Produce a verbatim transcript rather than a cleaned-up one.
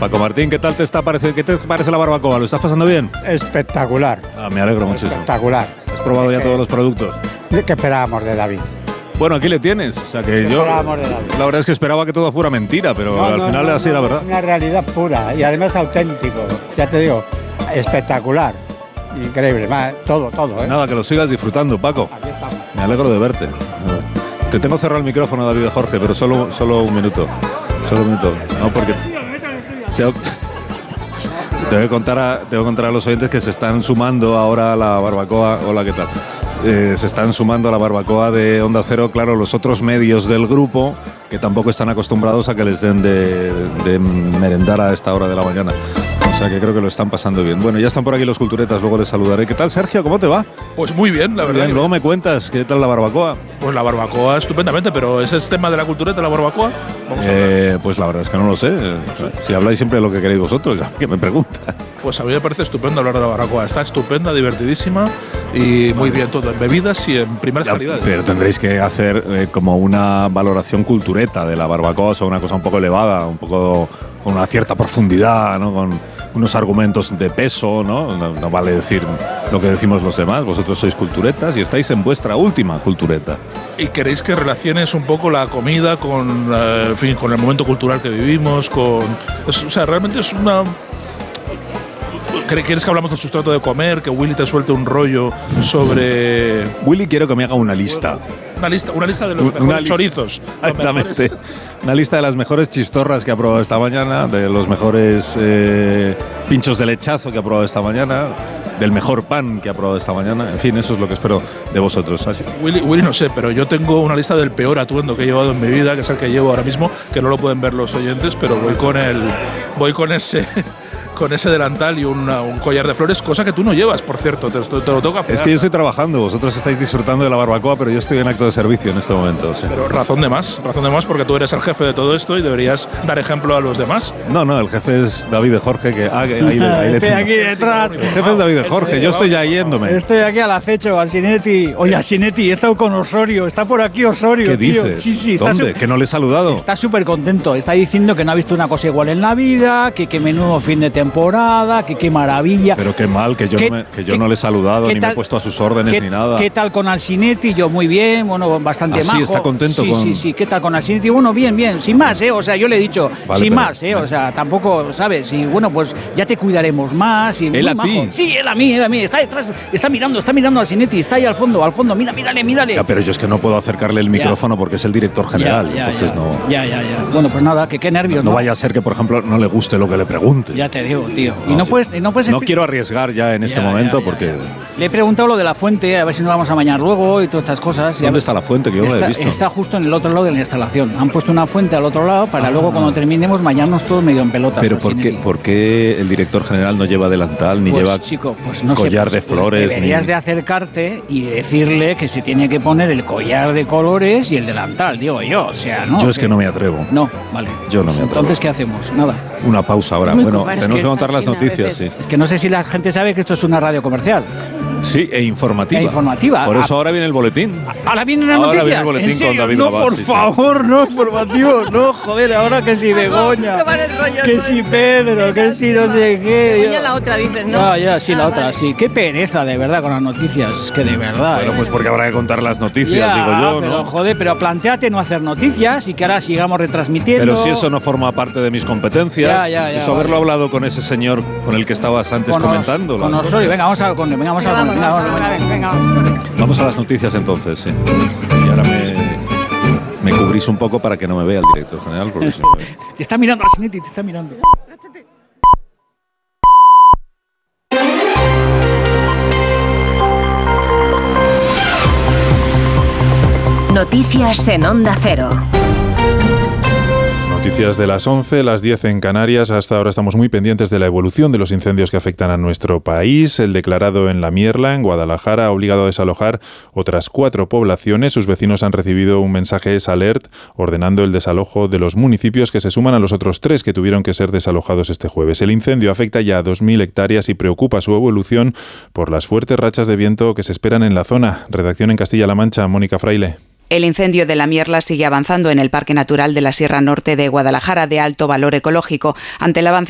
Paco Martín, ¿qué tal te está pareciendo? ¿Qué te parece la barbacoa? ¿Lo estás pasando bien? Espectacular. Ah, me alegro muchísimo. Espectacular. ¿Has probado ya ¿Qué, todos los productos? ¿Qué esperábamos de David? Bueno, aquí le tienes. O sea que ¿Qué yo. esperábamos de David? La verdad es que esperaba que todo fuera mentira, pero No, al no, final no, así no, la verdad. Es una realidad pura y además auténtico. Ya te digo, espectacular. Increíble. Va, todo, todo, ¿eh? Nada, que lo sigas disfrutando, Paco. Aquí estamos. Me alegro de verte. Te tengo cerrado el micrófono, David de Jorge, pero solo, solo un minuto. Solo un minuto. No, porque. Tengo, tengo, que contar a, tengo que contar a los oyentes que se están sumando ahora a la barbacoa. Hola, ¿qué tal? Eh, se están sumando a la barbacoa de Onda Cero, claro, los otros medios del grupo que tampoco están acostumbrados a que les den de, de merendar a esta hora de la mañana. O sea que creo que lo están pasando bien. Bueno, ya están por aquí los culturetas, luego les saludaré. ¿Qué tal, Sergio? ¿Cómo te va? Pues muy bien, la Muy verdad. bien, luego me cuentas, ¿qué tal la barbacoa? Pues la barbacoa estupendamente, pero ¿ese es tema de la cultureta, la barbacoa? Vamos a Eh, pues la verdad es que no lo sé. Si habláis siempre de lo que queréis vosotros, ya que me preguntas. Pues a mí me parece estupendo hablar de la barbacoa. Está estupenda, divertidísima y muy bien todo, en bebidas y en primeras Ya, calidades. pero tendréis que hacer eh, como una valoración cultureta de la barbacoa, o sea, una cosa un poco elevada, un poco con una cierta profundidad, ¿no? Con unos argumentos de peso, ¿no? No, no vale decir lo que decimos los demás. Vosotros sois culturetas y estáis en vuestra última cultureta. ¿Y queréis que relaciones un poco la comida con, eh, en fin, con el momento cultural que vivimos? Con, es, o sea, realmente es una... ¿Quieres que hablamos del sustrato de comer? Que Willy te suelte un rollo sobre... Willy, quiero que me haga una lista. Una lista, una lista de los Una mejores lista. chorizos. los Exactamente. mejores- Una lista de las mejores chistorras que ha probado esta mañana, de los mejores eh, pinchos de lechazo que ha probado esta mañana, del mejor pan que ha probado esta mañana. En fin, eso es lo que espero de vosotros. Así. Willy, Willy no sé, pero yo tengo una lista del peor atuendo que he llevado en mi vida, que es el que llevo ahora mismo, que no lo pueden ver los oyentes, pero voy con el, voy con ese, con ese delantal y una- un collar de flores, cosa que tú no llevas, por cierto, te, te lo toca. Es que yo estoy trabajando, vosotros estáis disfrutando de la barbacoa, pero yo estoy en acto de servicio en este momento. Sí. Pero razón de más, razón de más, porque tú eres el jefe de todo esto y deberías dar ejemplo a los demás. No, no, el jefe es David de Jorge, que ah, que ahí, le- ahí le Estoy tengo. aquí detrás. El jefe es David de Jorge, yo estoy ya yéndome. Estoy aquí al acecho, Asinetti. Oye, Asinetti, he estado con Osorio. Está por aquí Osorio, ¿Qué tío. dices? Sí, sí, está ¿Dónde? su- Que no le he saludado. Está súper contento. Está diciendo que no ha visto una cosa igual en la vida, que qué menudo fin de temporada, que qué maravilla. Pero qué mal, que yo, ¿Qué- no, me, que yo qué- no le he saludado, qué ni me he tal- puesto a sus órdenes, ¿Qué, ni nada. ¿Qué tal con Alsinetti? Yo muy bien, bueno, bastante Ah, sí, majo. está contento sí, con- Sí, sí, ¿qué tal con Alsinetti? Bueno, bien, bien, sin más, ¿eh? O sea, yo le he dicho, Vale, sin pero- más, ¿eh? O sea, tampoco, ¿sabes? Y bueno, pues ya te cuidaremos más. Y ¿Él muy a majo. ti? Sí, él a mí, él a mí. Está detrás, está mirando, está mirando a Alsinetti, está ahí al fondo, al fondo. Mira, mírale, mírale. Ya, pero yo es que no puedo acercarle el micrófono porque es el director general, Ya, ya, entonces ya. no, Ya, ya, ya. Bueno, pues nada, que qué nervios, no ¿no? vaya a ser que, por ejemplo, no le guste lo que le pregunte. Ya te digo, tío. Y No, no sí. puedes, y no puedes No expli- quiero arriesgar ya en este Ya, momento ya, ya, porque... ya. Le he preguntado lo de la fuente, a ver si nos vamos a bañar luego y todas estas cosas. Y a ¿Dónde ver- está la fuente? Que yo no la he está, visto. está justo en el otro lado de la instalación. Han puesto una fuente al otro lado para Ah. luego cuando terminemos bañarnos todos medio en pelotas. Pero así, ¿por qué, Neti. por qué el director general no lleva delantal, ni Pues, lleva chico, pues no sé, collar pues- de pues flores? deberías ni- de acercarte y decirle que se tiene que poner el collar de colores y el delantal, digo yo. O sea, ¿no? Yo es que no me atrevo. No, vale. Yo no me Pues atrevo. Entonces, ¿qué hacemos? Nada. Una pausa ahora. Muy Bueno, cobarde, tenemos es que que contar las así, a noticias, sí. veces. Es que no sé si la gente sabe que esto es una radio comercial. Sí, e informativa. E informativa. Por eso Ah. ahora viene el boletín. Ahora viene una Ahora noticia. viene el boletín ¿En serio? con David No, Gabás, por sí, sí. favor, no, informativo, no, joder, ahora que si Begoña, No vale el rollo, que tú. si Pedro, que si no sé qué. Begoña la otra, dices, ¿no? Ah, ya, sí, la Ah, otra, vale. sí. Qué pereza, de verdad, con las noticias. Es que de verdad. Bueno, ¿eh? pues porque habrá que contar las noticias, Ya, digo yo, pero, ¿no? joder, pero planteate no hacer noticias y que ahora sigamos retransmitiendo. Pero si eso no forma parte de mis competencias, Ya, ya, ya, eso haberlo vale. hablado con ese señor con el que estabas antes con Os- comentando. Con las Osorio. cosas. Venga, vamos a con, venga, vamos a Venga, con, vamos, venga, vamos, vamos, vamos, venga. venga, vamos. Vamos a las noticias entonces, sí. Y ahora me, me cubrís un poco para que no me vea el director general, porque si me- Te está mirando, Asinetti, te está mirando. Noticias en Onda Cero. Noticias de las once, las diez en Canarias. Hasta ahora estamos muy pendientes de la evolución de los incendios que afectan a nuestro país. El declarado en La Mierla, en Guadalajara, ha obligado a desalojar otras cuatro poblaciones. Sus vecinos han recibido un mensaje S Alert ordenando el desalojo de los municipios que se suman a los otros tres que tuvieron que ser desalojados este jueves. El incendio afecta ya a dos mil hectáreas y preocupa su evolución por las fuertes rachas de viento que se esperan en la zona. Redacción en Castilla-La Mancha, Mónica Fraile. El incendio de La Mierla sigue avanzando en el Parque Natural de la Sierra Norte de Guadalajara, de alto valor ecológico. Ante el avance